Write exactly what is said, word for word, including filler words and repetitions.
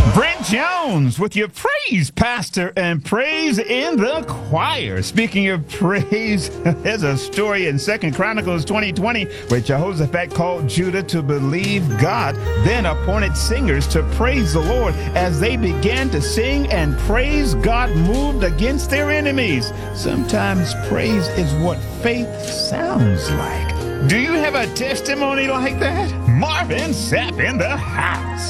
Brent Jones with your praise, pastor, and praise in the choir. Speaking of praise, there's a story in Second Chronicles twenty twenty where Jehoshaphat called Judah to believe God, then appointed singers to praise the Lord. As they began to sing and praise, God moved against their enemies. Sometimes praise is what faith sounds like. Do you have a testimony like that? Marvin Sapp in the house.